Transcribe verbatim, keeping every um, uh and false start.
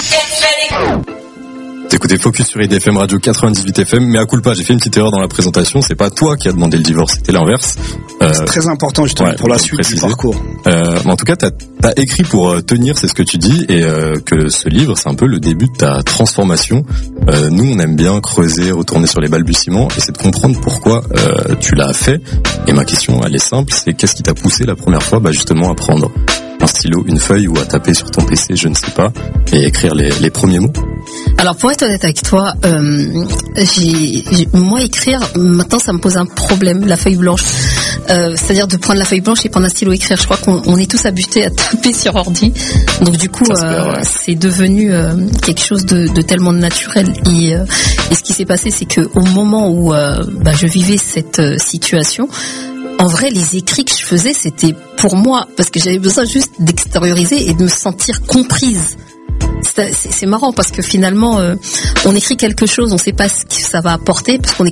T'écoutez Focus sur I D F M Radio quatre-vingt-dix-huit F M, mais à culpa, j'ai fait une petite erreur dans la présentation, c'est pas toi qui as demandé le divorce, c'était l'inverse. Euh, c'est très important justement ouais, pour la suite préciser. Du parcours. Euh, mais en tout cas, t'as, t'as écrit pour euh, tenir, c'est ce que tu dis, et euh, que ce livre, c'est un peu le début de ta transformation. Euh, nous, on aime bien creuser, retourner sur les balbutiements, et c'est de comprendre pourquoi euh, tu l'as fait. Et ma question, elle est simple, c'est qu'est-ce qui t'a poussé la première fois, bah justement, à prendre un stylo, une feuille ou à taper sur ton P C, je ne sais pas, et écrire les, les premiers mots? Alors pour être honnête avec toi, euh, j'ai, j'ai, moi écrire, maintenant ça me pose un problème, la feuille blanche. Euh, c'est-à-dire de prendre la feuille blanche et prendre un stylo écrire. Je crois qu'on on est tous habitués à taper sur ordi. Donc du coup, euh, perd, ouais. c'est devenu euh, quelque chose de, de tellement naturel. Et, euh, et ce qui s'est passé, c'est que au moment où euh, bah, je vivais cette euh, situation, en vrai, les écrits que je faisais, c'était pour moi, parce que j'avais besoin juste d'extérioriser et de me sentir comprise. C'est, c'est, c'est marrant parce que finalement, euh, on écrit quelque chose, on ne sait pas ce que ça va apporter, parce qu'on est